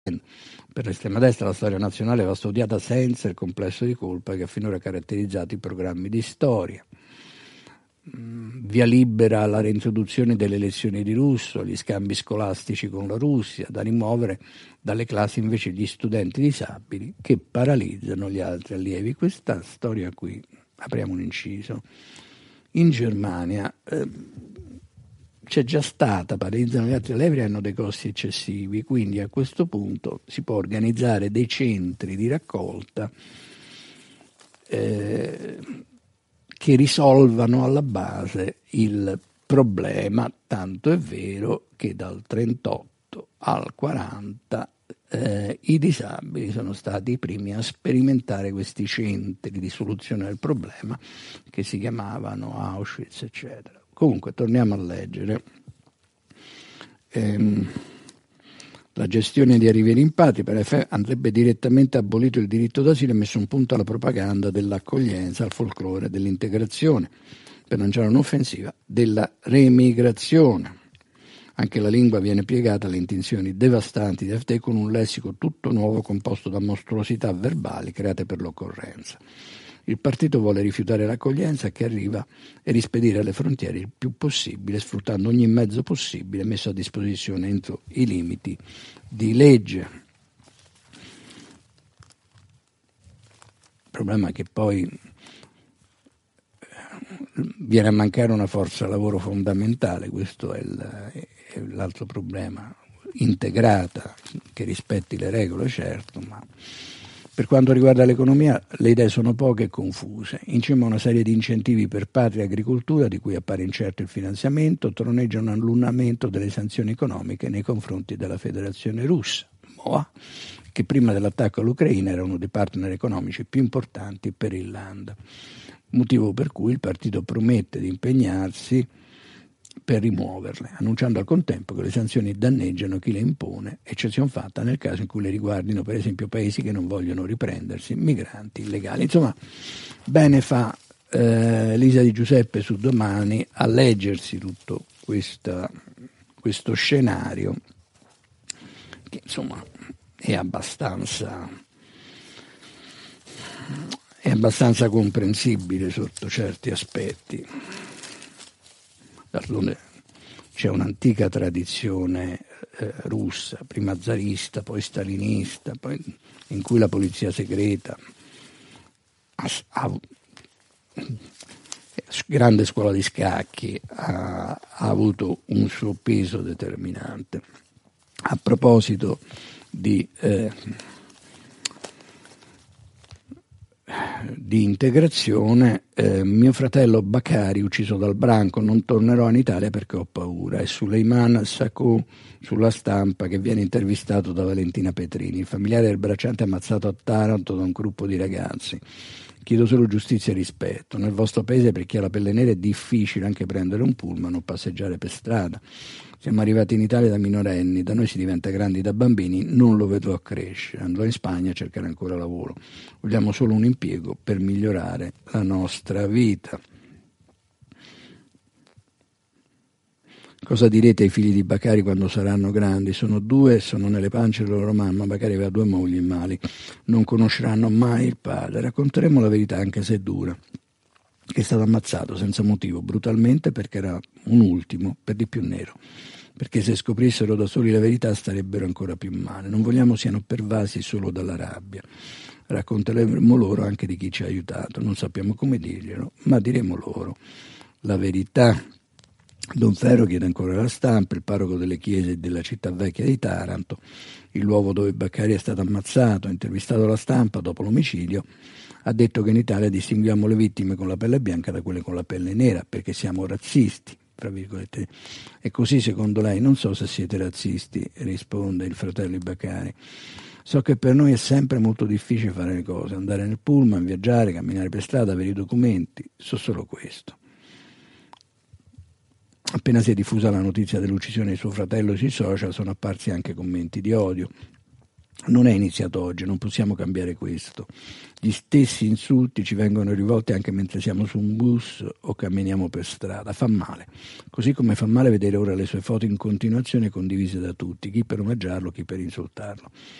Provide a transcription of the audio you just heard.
Per l'estrema destra la storia nazionale va studiata senza il complesso di colpa che ha finora caratterizzato i programmi di storia. Via libera alla reintroduzione delle lezioni di russo, gli scambi scolastici con la Russia, da rimuovere dalle classi invece gli studenti disabili che paralizzano gli altri allievi. Questa storia qui, apriamo un inciso, in Germania c'è già stata, paralizzano gli altri allievi, hanno dei costi eccessivi, quindi a questo punto si può organizzare dei centri di raccolta che risolvano alla base il problema, tanto è vero che dal 38 al 40 i disabili sono stati i primi a sperimentare questi centri di soluzione del problema che si chiamavano Auschwitz, eccetera. Comunque, torniamo a leggere. La gestione di arrivi e rimpatri per andrebbe direttamente abolito il diritto d'asilo e messo un punto alla propaganda dell'accoglienza, al folklore dell'integrazione, per lanciare un'offensiva della remigrazione. Anche la lingua viene piegata alle intenzioni devastanti di AfD con un lessico tutto nuovo composto da mostruosità verbali create per l'occorrenza. Il partito vuole rifiutare l'accoglienza che arriva e rispedire alle frontiere il più possibile, sfruttando ogni mezzo possibile messo a disposizione entro i limiti di legge. Il problema è che poi viene a mancare una forza lavoro fondamentale, questo è l'altro problema, integrata, che rispetti le regole, certo, ma per quanto riguarda l'economia le idee sono poche e confuse. In cima a una serie di incentivi per patria e agricoltura, di cui appare incerto il finanziamento, troneggia un annullamento delle sanzioni economiche nei confronti della Federazione Russa, che prima dell'attacco all'Ucraina era uno dei partner economici più importanti per il land. Motivo per cui il partito promette di impegnarsi per rimuoverle, annunciando al contempo che le sanzioni danneggiano chi le impone, eccezion fatta nel caso in cui le riguardino per esempio paesi che non vogliono riprendersi migranti illegali. Insomma, bene fa Lisa Di Giuseppe su Domani a leggersi tutto questo scenario che insomma è abbastanza comprensibile sotto certi aspetti. D'altronde c'è un'antica tradizione russa, prima zarista, poi stalinista, poi in cui la polizia segreta grande scuola di scacchi ha avuto un suo peso determinante. A proposito di integrazione, mio fratello Bakari ucciso dal branco, non tornerò in Italia perché ho paura. E Suleiman Sacco sulla Stampa che viene intervistato da Valentina Petrini, il familiare del bracciante ammazzato a Taranto da un gruppo di ragazzi. Chiedo solo giustizia e rispetto. Nel vostro paese per chi ha la pelle nera è difficile anche prendere un pullman o passeggiare per strada. Siamo arrivati in Italia da minorenni, da noi si diventa grandi da bambini, non lo vedrò crescere, andrò in Spagna a cercare ancora lavoro. Vogliamo solo un impiego per migliorare la nostra vita. Cosa direte ai figli di Bakari quando saranno grandi? Sono due, sono nelle pance della loro mamma. Bakari aveva 2 mogli mali, non conosceranno mai il padre. Racconteremo la verità anche se è dura. Che è stato ammazzato senza motivo, brutalmente, perché era un ultimo, per di più nero. Perché se scoprissero da soli la verità starebbero ancora più male. Non vogliamo siano pervasi solo dalla rabbia. Racconteremo loro anche di chi ci ha aiutato. Non sappiamo come dirglielo, ma diremo loro la verità. Don Ferro chiede ancora la Stampa, il parroco delle chiese della città vecchia di Taranto, il luogo dove Bakari è stato ammazzato, intervistato alla Stampa dopo l'omicidio, ha detto che in Italia distinguiamo le vittime con la pelle bianca da quelle con la pelle nera, perché siamo razzisti, tra virgolette. E così secondo lei? Non so se siete razzisti, risponde il fratello di Bakari. So che per noi è sempre molto difficile fare le cose, andare nel pullman, viaggiare, camminare per strada, avere i documenti, so solo questo. Appena si è diffusa la notizia dell'uccisione di suo fratello sui social sono apparsi anche commenti di odio. Non è iniziato oggi, non possiamo cambiare questo. Gli stessi insulti ci vengono rivolti anche mentre siamo su un bus o camminiamo per strada. Fa male. Così come fa male vedere ora le sue foto in continuazione condivise da tutti, chi per omaggiarlo, chi per insultarlo.